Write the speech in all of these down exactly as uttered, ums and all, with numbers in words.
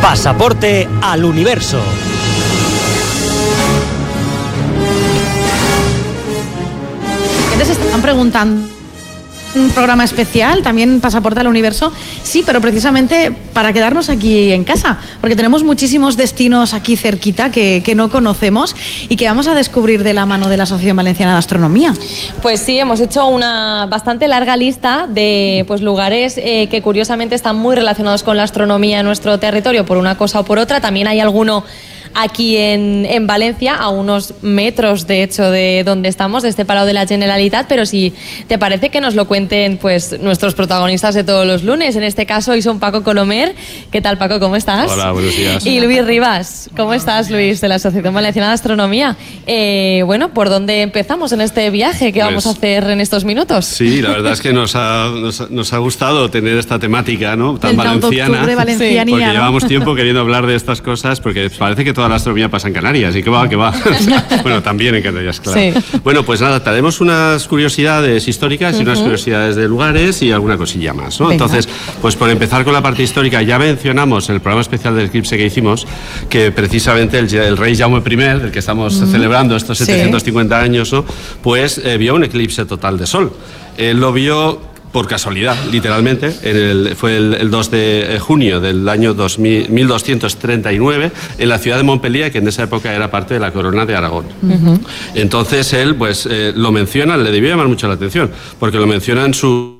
Pasaporte al universo. Se están preguntando, un programa especial, también Pasaporte al Universo, sí, pero precisamente para quedarnos aquí en casa, porque tenemos muchísimos destinos aquí cerquita que, que no conocemos y que vamos a descubrir de la mano de la Asociación Valenciana de Astronomía. Pues sí, hemos hecho una bastante larga lista de pues, lugares eh, que curiosamente están muy relacionados con la astronomía en nuestro territorio, por una cosa o por otra. También hay alguno aquí en, en Valencia, a unos metros de hecho de donde estamos, de este Palau de la Generalitat, pero si te parece que nos lo cuenten pues nuestros protagonistas de todos los lunes. En este caso hoy son Paco Colomer. ¿Qué tal, Paco? ¿Cómo estás? Hola, buenos días. Y Luis Rivas. ¿Cómo estás, Luis, de la Asociación Valenciana de Astronomía? Eh, bueno, ¿por dónde empezamos en este viaje que pues, vamos a hacer en estos minutos? Sí, la verdad es que nos ha, nos, nos ha gustado tener esta temática, ¿no? Tan el valenciana, sí, porque llevamos tiempo queriendo hablar de estas cosas, porque parece que toda la astronomía pasa en Canarias, y que va, que va. Bueno, también en Canarias, claro. Sí. Bueno, pues nada, traemos unas curiosidades históricas y uh-huh. unas curiosidades de lugares y alguna cosilla más, ¿no? Venga. Entonces, pues por empezar con la parte histórica, ya mencionamos en el programa especial del eclipse que hicimos, que precisamente el, el rey Jaume primero, del que estamos uh-huh. celebrando estos setecientos cincuenta sí. años, ¿no? Pues eh, vio un eclipse total de sol. Él lo vio por casualidad, literalmente, en el, fue el, el dos de junio del año dos mil, mil doscientos treinta y nueve en la ciudad de Montpellier, que en esa época era parte de la corona de Aragón. Uh-huh. Entonces él pues eh, lo menciona, le debió llamar mucho la atención, porque lo menciona en su...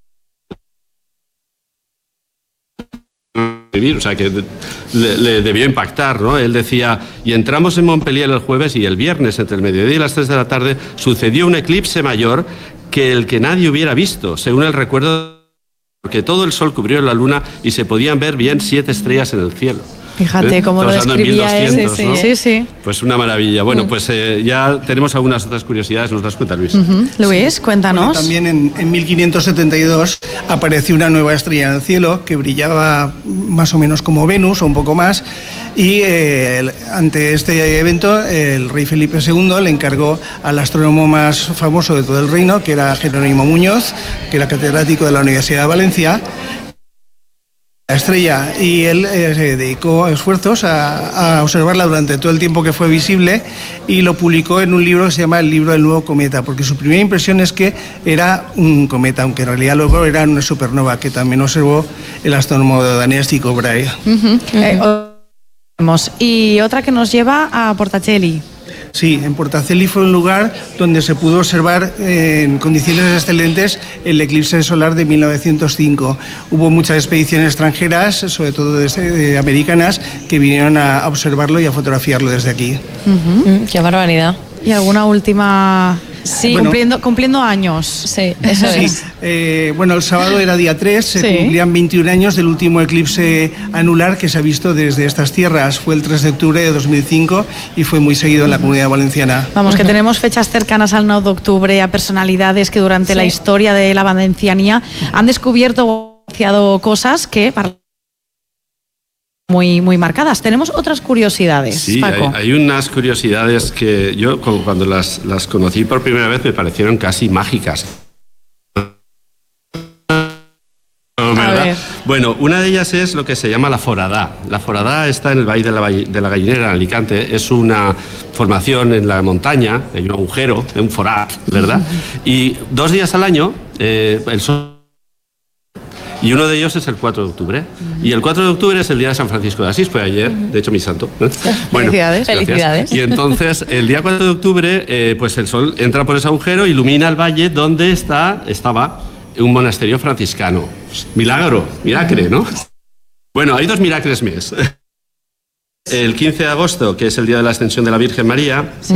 o sea que le, le debió impactar, ¿no? Él decía, y entramos en Montpellier el jueves y el viernes entre el mediodía y las tres de la tarde sucedió un eclipse mayor que el que nadie hubiera visto, según el recuerdo, porque todo el sol cubrió la luna y se podían ver bien siete estrellas en el cielo. Fíjate ¿Eh? cómo lo describía él. Sí, sí. ¿no? sí, sí. Pues una maravilla. Bueno, mm. pues eh, ya tenemos algunas otras curiosidades. ¿Nos das cuenta, Luis? Uh-huh. Luis, cuéntanos. Bueno, también en, en mil quinientos setenta y dos apareció una nueva estrella en el cielo que brillaba más o menos como Venus o un poco más. Y eh, ante este evento, el rey Felipe segundo le encargó al astrónomo más famoso de todo el reino, que era Jerónimo Muñoz, que era catedrático de la Universidad de Valencia, la estrella, y él eh, se dedicó esfuerzos a, a observarla durante todo el tiempo que fue visible y lo publicó en un libro que se llama El libro del nuevo cometa, porque su primera impresión es que era un cometa, aunque en realidad luego era una supernova, que también observó el astrónomo danés Tycho Brahe. Uh-huh. eh, y otra que nos lleva a Portacelli. Sí, en Portacelli fue un lugar donde se pudo observar eh, en condiciones excelentes el eclipse solar de mil novecientos cinco. Hubo muchas expediciones extranjeras, sobre todo de, de americanas, que vinieron a observarlo y a fotografiarlo desde aquí. Uh-huh. ¡Qué barbaridad! ¿Y alguna última...? Sí, bueno, cumpliendo, cumpliendo años. Sí, eso sí. es. Eh, bueno, el sábado era día tres, se sí. cumplían veintiún años del último eclipse anular que se ha visto desde estas tierras. Fue el tres de octubre de dos mil cinco y fue muy seguido en la Comunidad Valenciana. Vamos, que tenemos fechas cercanas al nueve de octubre, a personalidades que durante sí. la historia de la valencianía han descubierto o anunciado cosas que... para muy muy marcadas. Tenemos otras curiosidades, sí, Paco. Hay, hay unas curiosidades que yo cuando las, las conocí por primera vez me parecieron casi mágicas. ¿Verdad? Bueno, una de ellas es lo que se llama la Foradá. La Foradá está en el Valle de la, de la Gallinera, en Alicante. Es una formación en la montaña, hay un agujero, un forad, ¿verdad? Y dos días al año eh, el sol... Y uno de ellos es el cuatro de octubre. Uh-huh. Y el cuatro de octubre es el día de San Francisco de Asís, fue ayer, uh-huh. de hecho mi santo. Bueno, felicidades. Felicidades. Y entonces, el día cuatro de octubre, eh, pues el sol entra por ese agujero, ilumina el valle donde está, estaba un monasterio franciscano. Milagro, milagre, ¿no? Bueno, hay dos milagres más. El quince de agosto, que es el día de la Ascensión de la Virgen María,